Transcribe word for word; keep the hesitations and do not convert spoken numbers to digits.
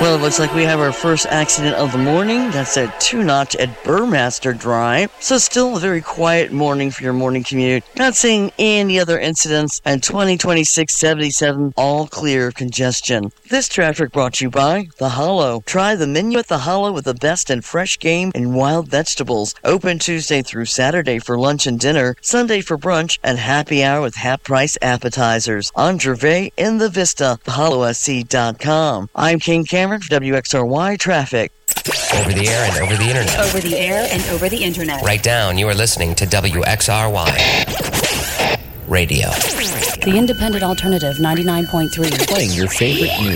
Well, it looks like we have our first accident of the morning. That's at two notch at Burmaster Drive. So still a very quiet morning for your morning commute. Not seeing any other incidents. And twenty twenty-six seventy-seven, all clear congestion. This traffic brought to you by The Hollow. Try the menu at The Hollow with the best in fresh game and wild vegetables. Open Tuesday through Saturday for lunch and dinner, Sunday for brunch, and happy hour with half-price appetizers. On Gervais in the Vista, the hollow s c dot com. I'm King Cameron for W X R Y Traffic. Over the air and over the internet. Over the air and over the internet. Right down, you are listening to W X R Y Radio. The independent alternative ninety-nine point three. Playing your favorite music.